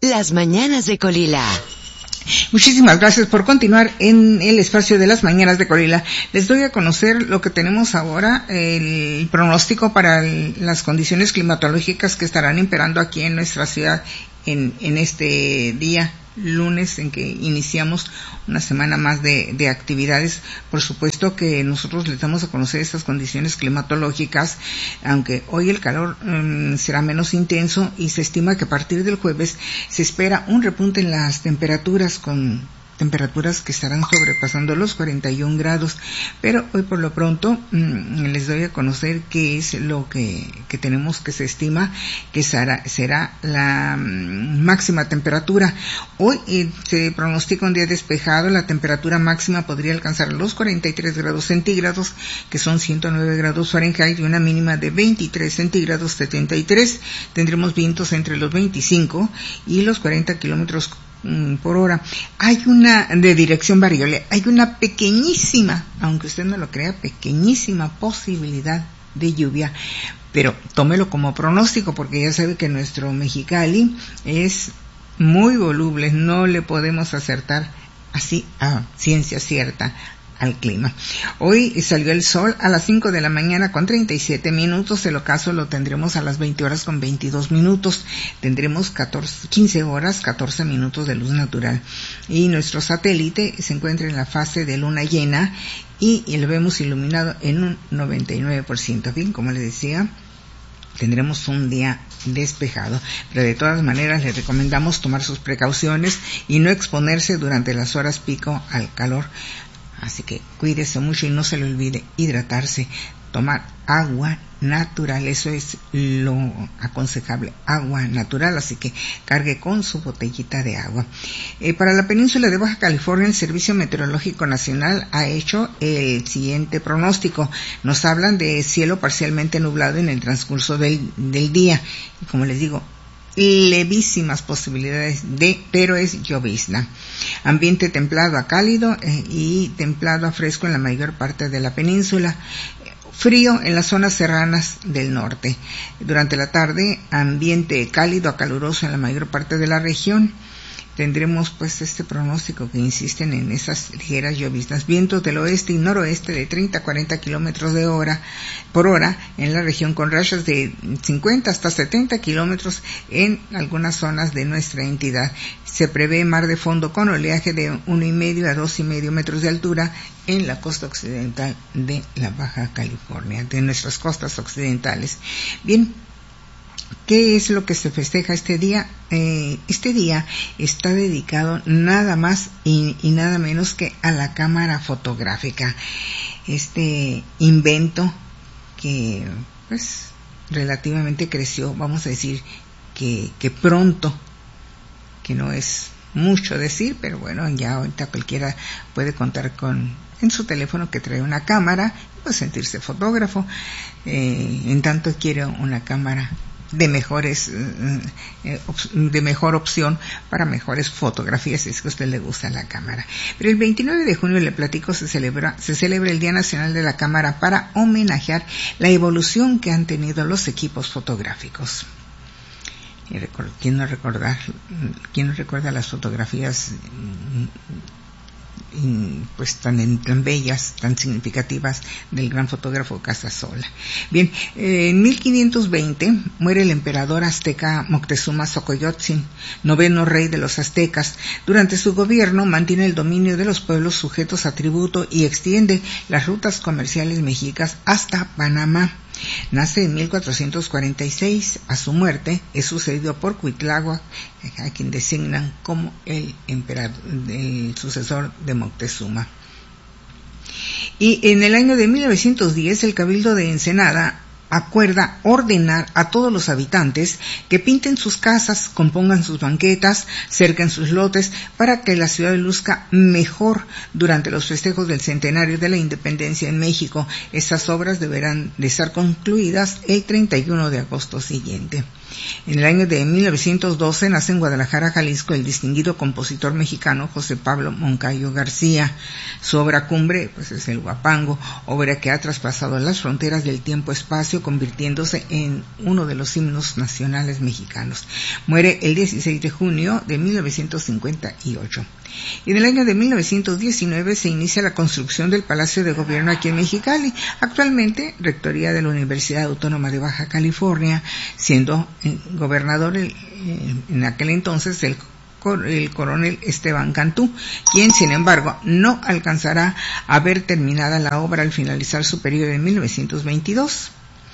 Las mañanas de Colila. Muchísimas gracias por continuar en el espacio de las mañanas de Colila. Les doy a conocer lo que tenemos ahora, el pronóstico para las condiciones climatológicas que estarán imperando aquí en nuestra ciudad en este día lunes en que iniciamos una semana más de actividades. Por supuesto que nosotros les damos a conocer estas condiciones climatológicas, aunque hoy el calor será menos intenso y se estima que a partir del jueves se espera un repunte en las temperaturas con temperaturas que estarán sobrepasando los 41 grados, pero hoy por lo pronto les doy a conocer qué es lo que tenemos, que se estima que será la máxima temperatura. Hoy se pronostica un día despejado, la temperatura máxima podría alcanzar los 43 grados centígrados, que son 109 grados Fahrenheit, y una mínima de 23 centígrados 73. Tendremos vientos entre los 25 y los 40 kilómetros por hora. Hay una de dirección variable, hay una pequeñísima, aunque usted no lo crea, pequeñísima posibilidad de lluvia, pero tómelo como pronóstico, porque ya sabe que nuestro Mexicali es muy voluble, no le podemos acertar así a ciencia cierta al clima. Hoy salió el sol a las 5 de la mañana con 37 minutos, el ocaso lo tendremos a las 20 horas con 22 minutos, tendremos 15 horas 14 minutos de luz natural, y nuestro satélite se encuentra en la fase de luna llena y lo vemos iluminado en un 99%. Bien, como les decía, tendremos un día despejado, pero de todas maneras les recomendamos tomar sus precauciones y no exponerse durante las horas pico al calor. Así que cuídese mucho y no se le olvide hidratarse, tomar agua natural, eso es lo aconsejable, agua natural, así que cargue con su botellita de agua. Para la península de Baja California, el Servicio Meteorológico Nacional ha hecho el siguiente pronóstico. Nos hablan de cielo parcialmente nublado en el transcurso del día, y como les digo, levísimas posibilidades pero es llovizna. Ambiente templado a cálido y templado a fresco en la mayor parte de la península. Frío en las zonas serranas del norte. Durante la tarde, ambiente cálido a caluroso en la mayor parte de la región. Tendremos pues este pronóstico que insisten en esas ligeras lloviznas, vientos del oeste y noroeste de 30 a 40 kilómetros por hora en la región, con rachas de 50 hasta 70 kilómetros en algunas zonas de nuestra entidad. Se prevé mar de fondo con oleaje de 1,5 a 2,5 metros de altura en la costa occidental de la Baja California, de nuestras costas occidentales. Bien, ¿qué es lo que se festeja este día? Este día está dedicado nada más y nada menos que a la cámara fotográfica. Este invento que pues relativamente creció, vamos a decir que pronto, que no es mucho decir, pero bueno, ya ahorita cualquiera puede contar en su teléfono que trae una cámara, pues sentirse fotógrafo, en tanto quiere una cámara de mejor opción para mejores fotografías, si es que a usted le gusta la cámara. Pero el 29 de junio, le platico, se celebra el Día Nacional de la Cámara para homenajear la evolución que han tenido los equipos fotográficos. ¿Quién no recuerda las fotografías pues tan bellas, tan significativas del gran fotógrafo Casasola? Bien, en 1520 muere el emperador azteca Moctezuma Xocoyotzin, noveno rey de los aztecas. Durante su gobierno mantiene el dominio de los pueblos sujetos a tributo y extiende las rutas comerciales mexicas hasta Panamá. Nace en 1446. A su muerte es sucedido por Cuitláhuac, a quien designan como el sucesor de Moctezuma. Y en el año de 1910, el Cabildo de Ensenada acuerda ordenar a todos los habitantes que pinten sus casas, compongan sus banquetas, cerquen sus lotes, para que la ciudad luzca mejor durante los festejos del centenario de la independencia en México. Estas obras deberán de estar concluidas el 31 de agosto siguiente. En el año de 1912 nace en Guadalajara, Jalisco, el distinguido compositor mexicano José Pablo Moncayo García. Su obra cumbre pues es el Huapango, obra que ha traspasado las fronteras del tiempo-espacio, convirtiéndose en uno de los himnos nacionales mexicanos. Muere el 16 de junio de 1958. Y en el año de 1919 se inicia la construcción del Palacio de Gobierno aquí en Mexicali, actualmente rectoría de la Universidad Autónoma de Baja California, siendo gobernador en aquel entonces el coronel Esteban Cantú, quien sin embargo no alcanzará a ver terminada la obra al finalizar su periodo en 1922.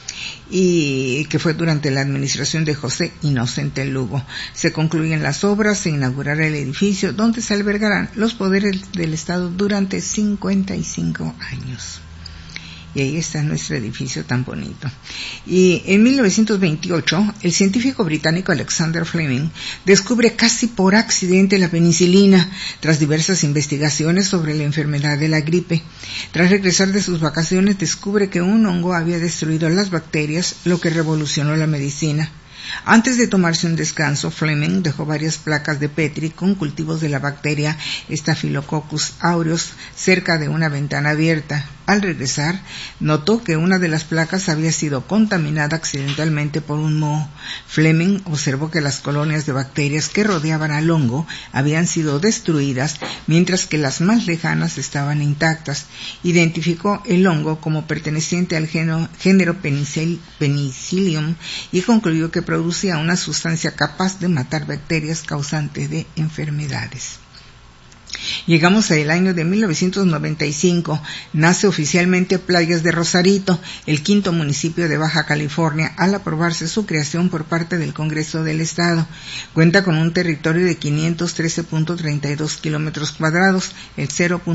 Y que fue durante la administración de José Inocente Lugo. Se concluyen las obras, se inaugurará el edificio donde se albergarán los poderes del Estado durante 55 años. Y ahí está nuestro edificio tan bonito. Y en 1928, el científico británico Alexander Fleming descubre casi por accidente la penicilina, tras diversas investigaciones sobre la enfermedad de la gripe. Tras regresar de sus vacaciones, descubre que un hongo había destruido las bacterias, lo que revolucionó la medicina. Antes de tomarse un descanso, Fleming dejó varias placas de Petri con cultivos de la bacteria Staphylococcus aureus cerca de una ventana abierta. Al regresar, notó que una de las placas había sido contaminada accidentalmente por un moho. Fleming observó que las colonias de bacterias que rodeaban al hongo habían sido destruidas, mientras que las más lejanas estaban intactas. Identificó el hongo como perteneciente al género Penicillium y concluyó que producía una sustancia capaz de matar bacterias causantes de enfermedades. Llegamos al año de 1995, nace oficialmente Playas de Rosarito, el quinto municipio de Baja California, al aprobarse su creación por parte del Congreso del Estado. Cuenta con un territorio de 513.32 kilómetros cuadrados, el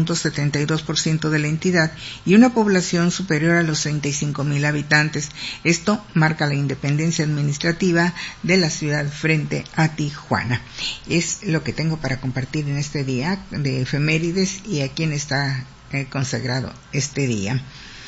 0.72% de la entidad, y una población superior a los 35,000 habitantes. Esto marca la independencia administrativa de la ciudad frente a Tijuana. Es lo que tengo para compartir en este día de efemérides y a quien está consagrado este día.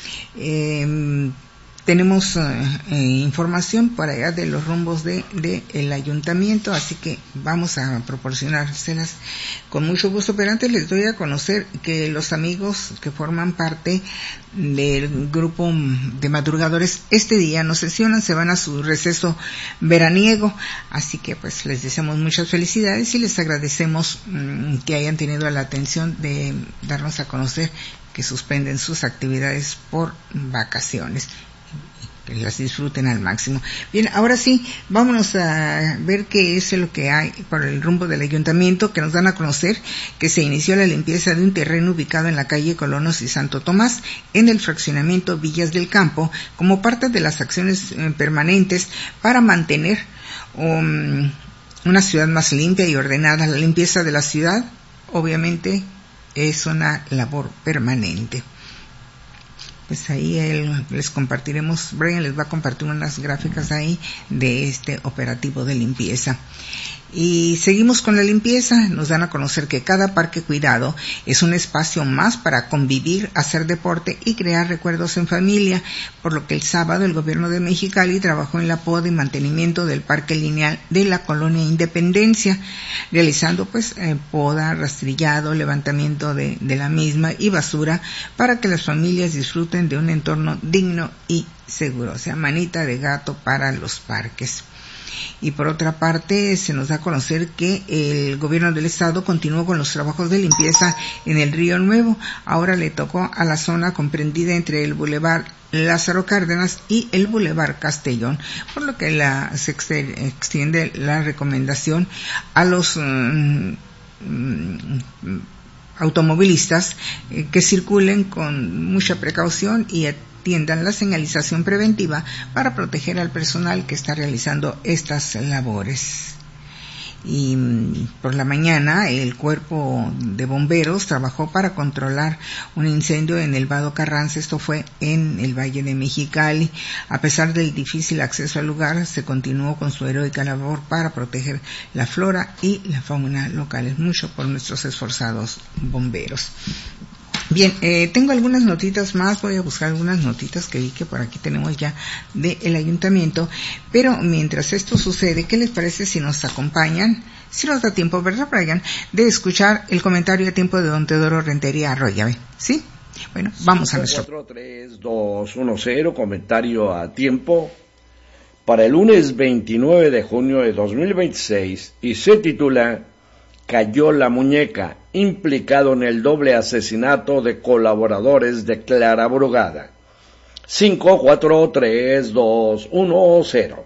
Tenemos información por allá de los rumbos de el ayuntamiento, así que vamos a proporcionárselas con mucho gusto, pero antes les doy a conocer que los amigos que forman parte del grupo de madrugadores este día nos sesionan, se van a su receso veraniego, así que pues les deseamos muchas felicidades y les agradecemos que hayan tenido la atención de darnos a conocer que suspenden sus actividades por vacaciones. Que las disfruten al máximo. Bien, ahora sí, vámonos a ver qué es lo que hay por el rumbo del ayuntamiento, que nos dan a conocer que se inició la limpieza de un terreno ubicado en la calle Colonos y Santo Tomás, en el fraccionamiento Villas del Campo, como parte de las acciones permanentes para mantener una ciudad más limpia y ordenada. La limpieza de la ciudad, obviamente, es una labor permanente. Pues ahí les compartiremos, Brian les va a compartir unas gráficas ahí de este operativo de limpieza. Y seguimos con la limpieza. Nos dan a conocer que cada parque cuidado es un espacio más para convivir, hacer deporte y crear recuerdos en familia, por lo que el sábado el gobierno de Mexicali trabajó en la poda y mantenimiento del parque lineal de la colonia Independencia, realizando pues poda, rastrillado, levantamiento de la misma y basura para que las familias disfruten de un entorno digno y seguro, o sea, manita de gato para los parques. Y por otra parte, se nos da a conocer que el gobierno del estado continuó con los trabajos de limpieza en el Río Nuevo. Ahora le tocó a la zona comprendida entre el Boulevard Lázaro Cárdenas y el Boulevard Castellón, por lo que se extiende la recomendación a los automovilistas que circulen con mucha precaución y atiendan la señalización preventiva para proteger al personal que está realizando estas labores. Y por la mañana el cuerpo de bomberos trabajó para controlar un incendio en el Vado Carranza, esto fue en el Valle de Mexicali. A pesar del difícil acceso al lugar, se continuó con su heroica labor para proteger la flora y la fauna locales. Mucho por nuestros esforzados bomberos. Bien, tengo algunas notitas más, voy a buscar algunas notitas que vi que por aquí tenemos ya del ayuntamiento, pero mientras esto sucede, ¿qué les parece si nos acompañan? Si nos da tiempo, ¿verdad, Brian? De escuchar el comentario a tiempo de don Teodoro Rentería Arroyave, ¿sí? Bueno, vamos a nuestro... 4, 3, 2, 1, 0, comentario a tiempo para el lunes 29 de junio de 2026 y se titula Cayó la muñeca, implicado en el doble asesinato de colaboradores de Clara Brugada. 5, 4, 3, 2, 1, 0.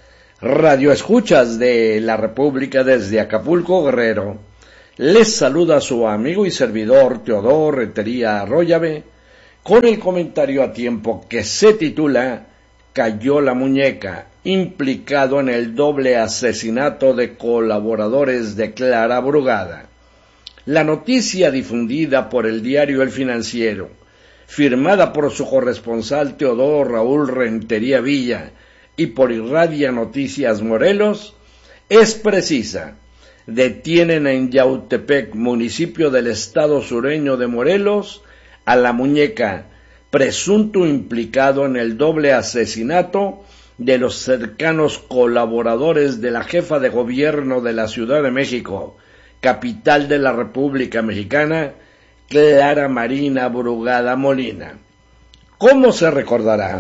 Radio Escuchas de la República desde Acapulco, Guerrero. Les saluda su amigo y servidor Teodoro Rentería Arroyave con el comentario a tiempo que se titula Cayó la muñeca, implicado en el doble asesinato de colaboradores de Clara Brugada. La noticia difundida por el diario El Financiero, firmada por su corresponsal Teodoro Raúl Rentería Villa y por Irradia Noticias Morelos, es precisa. Detienen en Yautepec, municipio del estado sureño de Morelos, a la muñeca, presunto implicado en el doble asesinato de los cercanos colaboradores de la jefa de gobierno de la Ciudad de México, capital de la República Mexicana, Clara Marina Brugada Molina. ¿Cómo se recordará?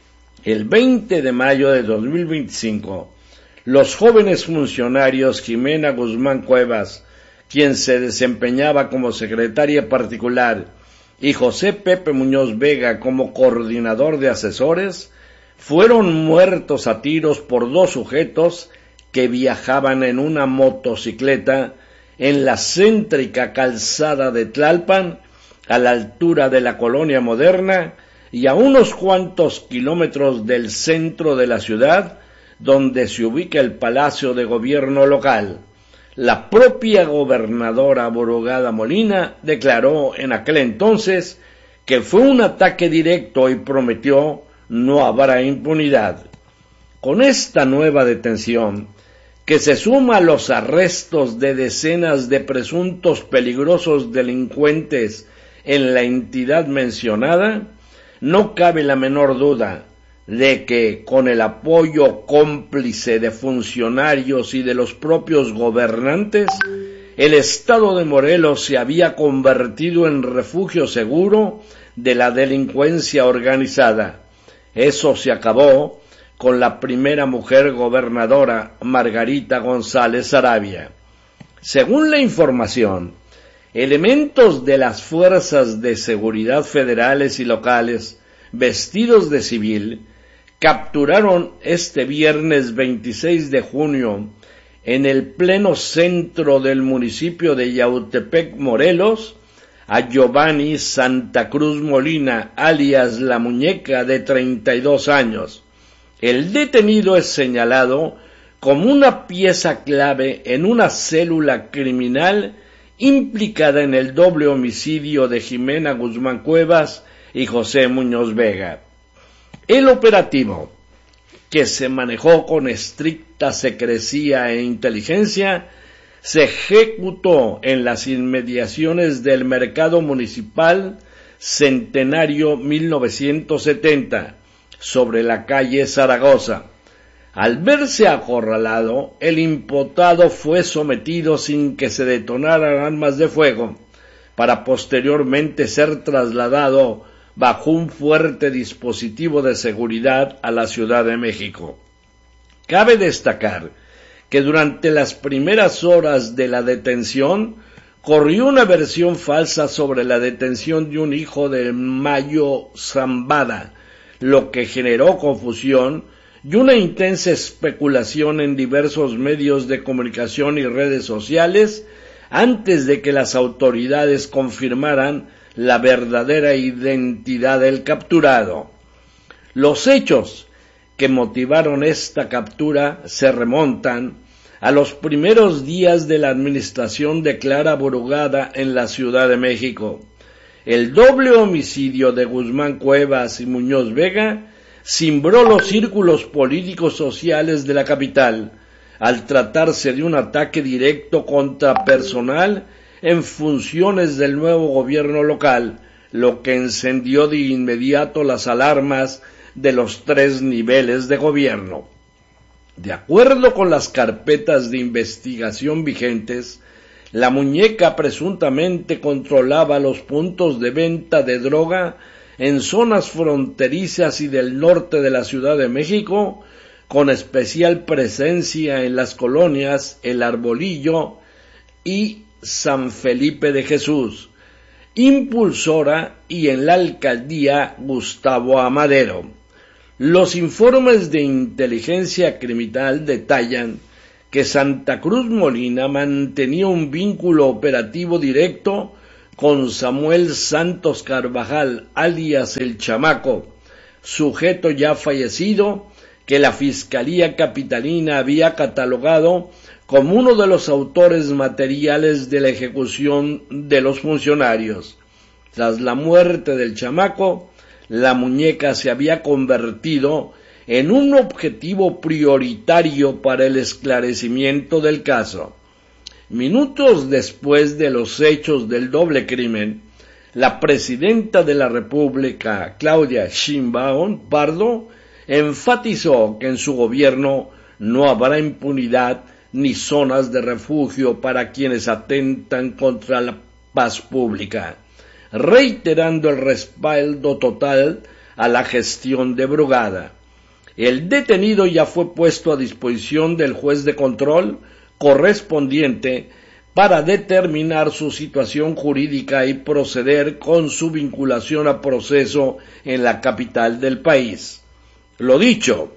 El 20 de mayo de 2025, los jóvenes funcionarios Jimena Guzmán Cuevas, quien se desempeñaba como secretaria particular, y José Pepe Muñoz Vega como coordinador de asesores, fueron muertos a tiros por dos sujetos que viajaban en una motocicleta en la céntrica calzada de Tlalpan, a la altura de la Colonia Moderna y a unos cuantos kilómetros del centro de la ciudad, donde se ubica el Palacio de Gobierno local. La propia gobernadora Brugada Molina declaró en aquel entonces que fue un ataque directo y prometió no habrá impunidad. Con esta nueva detención, que se suma a los arrestos de decenas de presuntos peligrosos delincuentes en la entidad mencionada, no cabe la menor duda de que, con el apoyo cómplice de funcionarios y de los propios gobernantes, el estado de Morelos se había convertido en refugio seguro de la delincuencia organizada. Eso se acabó con la primera mujer gobernadora, Margarita González Arabia. Según la información, elementos de las fuerzas de seguridad federales y locales, vestidos de civil, capturaron este viernes 26 de junio en el pleno centro del municipio de Yautepec, Morelos, a Giovanni Santa Cruz Molina, alias La Muñeca, de 32 años. El detenido es señalado como una pieza clave en una célula criminal implicada en el doble homicidio de Jimena Guzmán Cuevas y José Muñoz Vega. El operativo, que se manejó con estricta secrecía e inteligencia, se ejecutó en las inmediaciones del Mercado Municipal Centenario 1970, sobre la calle Zaragoza. Al verse acorralado, el imputado fue sometido sin que se detonaran armas de fuego, para posteriormente ser trasladado bajo un fuerte dispositivo de seguridad a la Ciudad de México. Cabe destacar que durante las primeras horas de la detención corrió una versión falsa sobre la detención de un hijo de Mayo Zambada, lo que generó confusión y una intensa especulación en diversos medios de comunicación y redes sociales antes de que las autoridades confirmaran la verdadera identidad del capturado. Los hechos que motivaron esta captura se remontan a los primeros días de la administración de Clara Brugada en la Ciudad de México. El doble homicidio de Guzmán Cuevas y Muñoz Vega cimbró los círculos políticos sociales de la capital, al tratarse de un ataque directo contra personal en funciones del nuevo gobierno local, lo que encendió de inmediato las alarmas de los 3 niveles de gobierno. De acuerdo con las carpetas de investigación vigentes, la muñeca presuntamente controlaba los puntos de venta de droga en zonas fronterizas y del norte de la Ciudad de México, con especial presencia en las colonias El Arbolillo y San Felipe de Jesús, Impulsora y en la alcaldía Gustavo Amadero. Los informes de inteligencia criminal detallan que Santa Cruz Molina mantenía un vínculo operativo directo con Samuel Santos Carvajal, alias El Chamaco, sujeto ya fallecido que la Fiscalía Capitalina había catalogado como uno de los autores materiales de la ejecución de los funcionarios. Tras la muerte del Chamaco, la muñeca se había convertido en un objetivo prioritario para el esclarecimiento del caso. Minutos después de los hechos del doble crimen, la presidenta de la República, Claudia Sheinbaum Pardo, enfatizó que en su gobierno no habrá impunidad ni zonas de refugio para quienes atentan contra la paz pública, reiterando el respaldo total a la gestión de Brugada. El detenido ya fue puesto a disposición del juez de control correspondiente para determinar su situación jurídica y proceder con su vinculación a proceso en la capital del país. Lo dicho,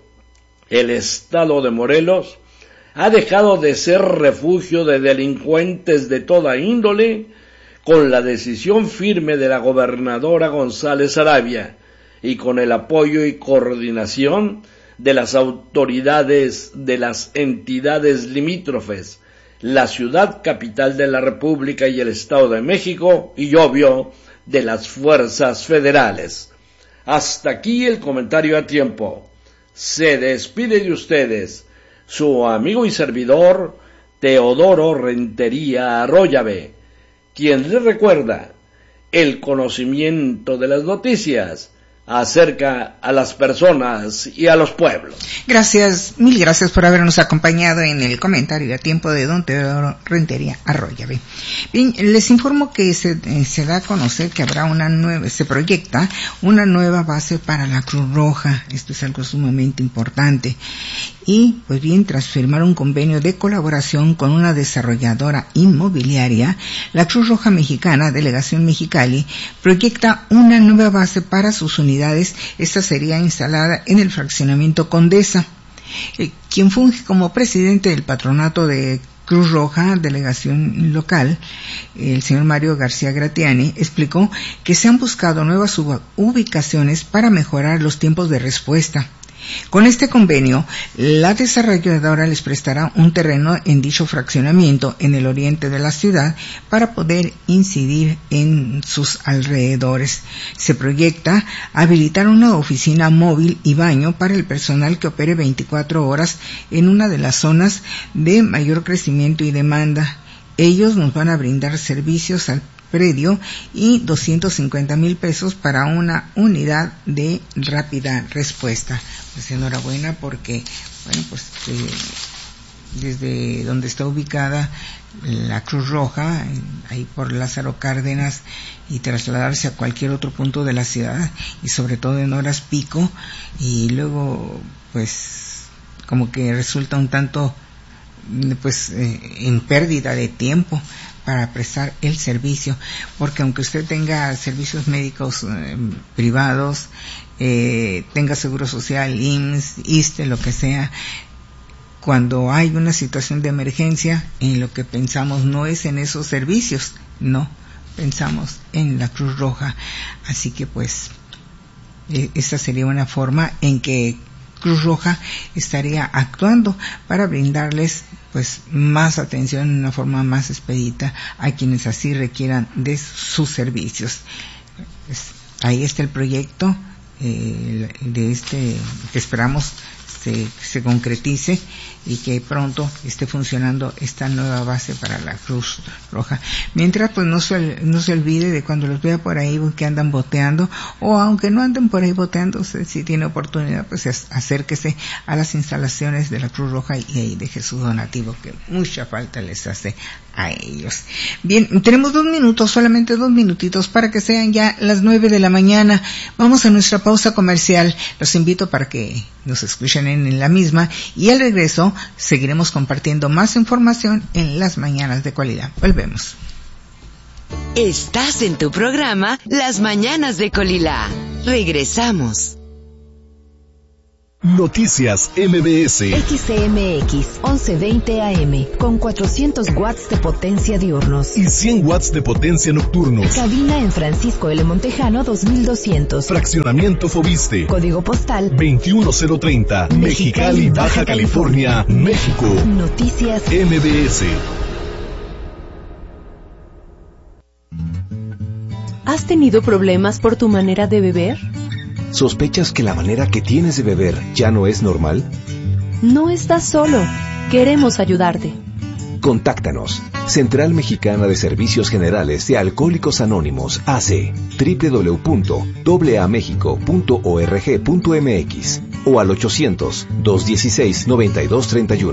el estado de Morelos ha dejado de ser refugio de delincuentes de toda índole con la decisión firme de la gobernadora González Arabia y con el apoyo y coordinación de las autoridades de las entidades limítrofes, la ciudad capital de la República y el Estado de México, y obvio, de las fuerzas federales. Hasta aquí el comentario a tiempo. Se despide de ustedes su amigo y servidor Teodoro Rentería Arroyave, quien les recuerda: el conocimiento de las noticias acerca a las personas y a los pueblos. Gracias, mil gracias por habernos acompañado en el comentario a tiempo de don Teodoro Rentería Arroyave. Bien, les informo que se da a conocer que habrá se proyecta una nueva base para la Cruz Roja. Esto es algo sumamente importante. Y, pues bien, tras firmar un convenio de colaboración con una desarrolladora inmobiliaria, la Cruz Roja Mexicana, Delegación Mexicali, proyecta una nueva base para sus unidades. Esta sería instalada en el fraccionamiento Condesa. Quien funge como presidente del patronato de Cruz Roja, delegación local, el señor Mario García Gratiani, explicó que se han buscado nuevas ubicaciones para mejorar los tiempos de respuesta. Con este convenio, la desarrolladora les prestará un terreno en dicho fraccionamiento en el oriente de la ciudad para poder incidir en sus alrededores. Se proyecta habilitar una oficina móvil y baño para el personal que opere 24 horas en una de las zonas de mayor crecimiento y demanda. Ellos nos van a brindar servicios al predio y 250,000 pesos para una unidad de rápida respuesta. Pues enhorabuena porque, bueno, pues desde donde está ubicada la Cruz Roja, ahí por Lázaro Cárdenas, y trasladarse a cualquier otro punto de la ciudad, y sobre todo en horas pico, y luego pues como que resulta un tanto pues en pérdida de tiempo para prestar el servicio, porque aunque usted tenga servicios médicos privados, tenga seguro social, IMSS, ISSSTE, lo que sea, cuando hay una situación de emergencia, en lo que pensamos no es en esos servicios, no, pensamos en la Cruz Roja. Así que pues esta sería una forma en que Cruz Roja estaría actuando para brindarles pues más atención en una forma más expedita a quienes así requieran de sus servicios. Pues, ahí está el proyecto de que esperamos se concretice y que pronto esté funcionando esta nueva base para la Cruz Roja. Mientras, pues no se olvide de cuando los vea por ahí que andan boteando, o aunque no anden por ahí boteando, usted si tiene oportunidad, pues acérquese a las instalaciones de la Cruz Roja y de Jesús Donativo, que mucha falta les hace a ellos. Bien, tenemos 2 minutos, solamente 2 minutitos para que sean ya las 9 de la mañana. Vamos a nuestra pausa comercial. Los invito para que nos escuchen en la misma, y al regreso seguiremos compartiendo más información en las mañanas de Colila. Volvemos. Estás en tu programa Las Mañanas de Colila. Regresamos. Noticias MBS. XCMX 1120 AM con 400 watts de potencia diurnos y 100 watts de potencia nocturnos. Cabina en Francisco L. Montejano 2200. Fraccionamiento Fobiste. Código postal 21030. Mexicali, Baja California, México. Noticias MBS. ¿Has tenido problemas por tu manera de beber? ¿Sospechas que la manera que tienes de beber ya no es normal? No estás solo. Queremos ayudarte. Contáctanos. Central Mexicana de Servicios Generales de Alcohólicos Anónimos, AC, www.aamexico.org.mx o al 800-216-9231.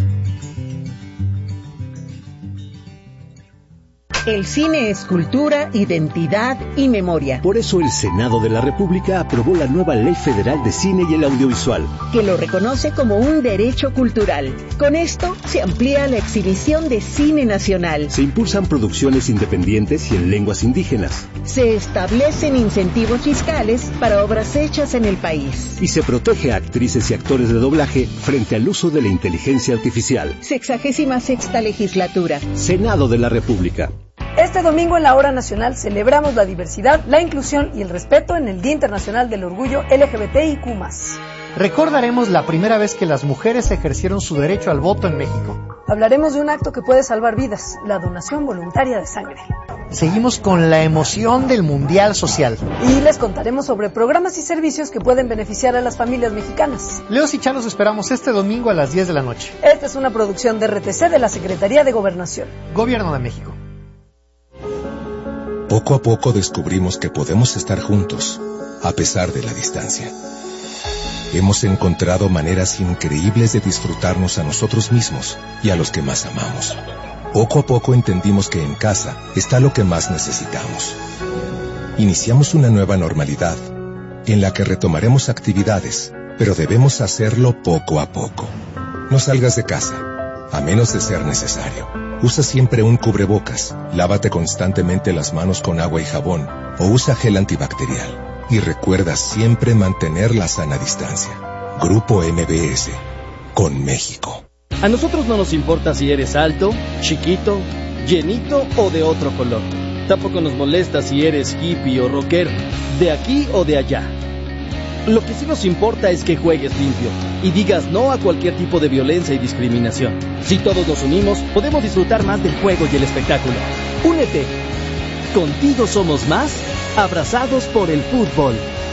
El cine es cultura, identidad y memoria. Por eso el Senado de la República aprobó la nueva Ley Federal de Cine y el Audiovisual, que lo reconoce como un derecho cultural. Con esto se amplía la exhibición de cine nacional. Se impulsan producciones independientes y en lenguas indígenas. Se establecen incentivos fiscales para obras hechas en el país. Y se protege a actrices y actores de doblaje frente al uso de la inteligencia artificial. 66ª legislatura. Senado de la República. Este domingo en la Hora Nacional celebramos la diversidad, la inclusión y el respeto en el Día Internacional del Orgullo LGBTIQ+. Recordaremos la primera vez que las mujeres ejercieron su derecho al voto en México. Hablaremos de un acto que puede salvar vidas, la donación voluntaria de sangre. Seguimos con la emoción del Mundial Social. Y les contaremos sobre programas y servicios que pueden beneficiar a las familias mexicanas. Leos y Chá los esperamos este domingo a las 10 de la noche. Esta es una producción de RTC de la Secretaría de Gobernación. Gobierno de México. Poco a poco descubrimos que podemos estar juntos, a pesar de la distancia. Hemos encontrado maneras increíbles de disfrutarnos a nosotros mismos y a los que más amamos. Poco a poco entendimos que en casa está lo que más necesitamos. Iniciamos una nueva normalidad, en la que retomaremos actividades, pero debemos hacerlo poco a poco. No salgas de casa, a menos de ser necesario. Usa siempre un cubrebocas, lávate constantemente las manos con agua y jabón, o usa gel antibacterial. Y recuerda siempre mantener la sana distancia. Grupo MBS, con México. A nosotros no nos importa si eres alto, chiquito, llenito o de otro color. Tampoco nos molesta si eres hippie o rockero, de aquí o de allá. Lo que sí nos importa es que juegues limpio y digas no a cualquier tipo de violencia y discriminación. Si todos nos unimos, podemos disfrutar más del juego y el espectáculo. Únete. Contigo somos más, abrazados por el fútbol.